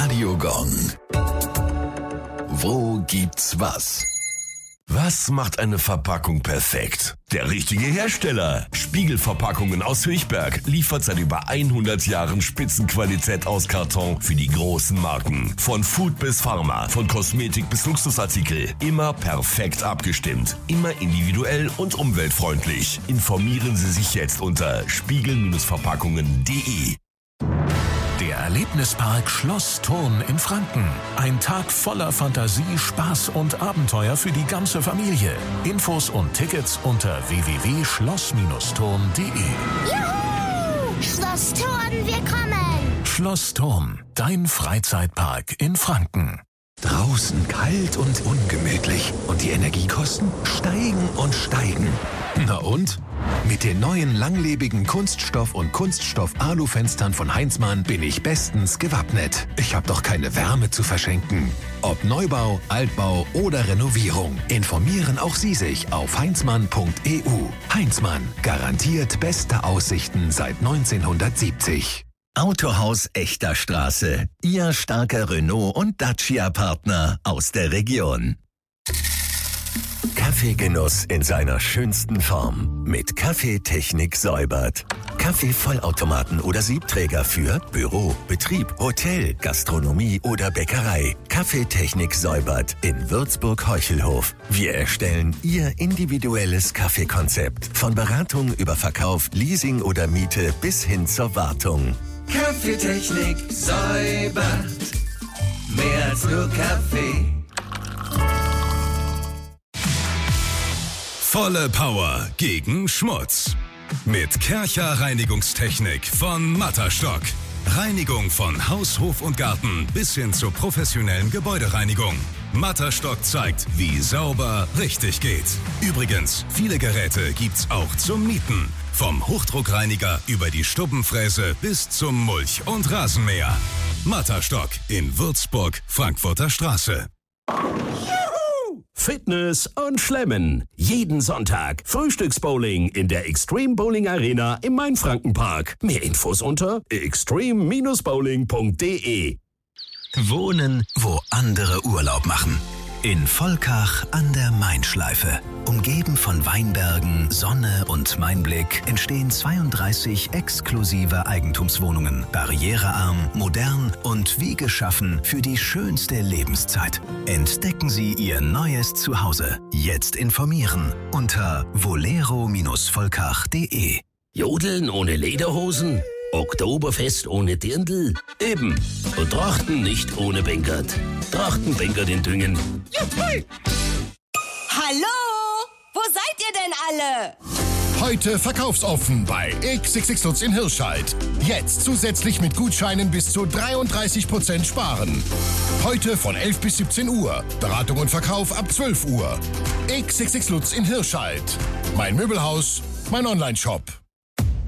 Radiogong. Wo gibt's was? Was macht eine Verpackung perfekt? Der richtige Hersteller. Spiegelverpackungen aus Höchberg liefert seit über 100 Jahren Spitzenqualität aus Karton für die großen Marken. Von Food bis Pharma, von Kosmetik bis Luxusartikel. Immer perfekt abgestimmt. Immer individuell und umweltfreundlich. Informieren Sie sich jetzt unter spiegel-verpackungen.de. Der Erlebnispark Schloss Thurn in Franken. Ein Tag voller Fantasie, Spaß und Abenteuer für die ganze Familie. Infos und Tickets unter www.schloss-thurn.de. Juhu! Schloss Thurn, wir kommen! Schloss Thurn, dein Freizeitpark in Franken. Draußen kalt und ungemütlich und die Energiekosten steigen und steigen. Na und? Mit den neuen langlebigen Kunststoff- und Kunststoff-Alu-Fenstern von Heinzmann bin ich bestens gewappnet. Ich habe doch keine Wärme zu verschenken. Ob Neubau, Altbau oder Renovierung, informieren auch Sie sich auf heinzmann.eu. Heinzmann, garantiert beste Aussichten seit 1970. Autohaus Echter Straße. Ihr starker Renault- und Dacia-Partner aus der Region. Kaffeegenuss in seiner schönsten Form. Mit Kaffeetechnik Säubert. Kaffeevollautomaten oder Siebträger für Büro, Betrieb, Hotel, Gastronomie oder Bäckerei. Kaffeetechnik Säubert in Würzburg-Heuchelhof. Wir erstellen Ihr individuelles Kaffeekonzept. Von Beratung über Verkauf, Leasing oder Miete bis hin zur Wartung. Kaffeetechnik Säubert. Mehr als nur Kaffee. Volle Power gegen Schmutz. Mit Kärcher Reinigungstechnik von Matterstock. Reinigung von Haus, Hof und Garten bis hin zur professionellen Gebäudereinigung. Matterstock zeigt, wie sauber richtig geht. Übrigens, viele Geräte gibt's auch zum Mieten. Vom Hochdruckreiniger über die Stubbenfräse bis zum Mulch- und Rasenmäher. Matterstock in Würzburg, Frankfurter Straße. Fitness und Schlemmen. Jeden Sonntag Frühstücksbowling in der Extreme Bowling Arena im Mainfrankenpark. Mehr Infos unter extreme-bowling.de. Wohnen, wo andere Urlaub machen. In Volkach an der Mainschleife. Umgeben von Weinbergen, Sonne und Mainblick entstehen 32 exklusive Eigentumswohnungen. Barrierearm, modern und wie geschaffen für die schönste Lebenszeit. Entdecken Sie Ihr neues Zuhause. Jetzt informieren unter volero-volkach.de. Jodeln ohne Lederhosen? Oktoberfest ohne Dirndl? Eben. Und Trachten nicht ohne Bänkert. Trachten Bänkert in Düngen. Hallo? Wo seid ihr denn alle? Heute verkaufsoffen bei XXX Lutz in Hirscheid. Jetzt zusätzlich mit Gutscheinen bis zu 33% sparen. Heute von 11 bis 17 Uhr. Beratung und Verkauf ab 12 Uhr. XXX Lutz in Hirscheid. Mein Möbelhaus, mein Onlineshop.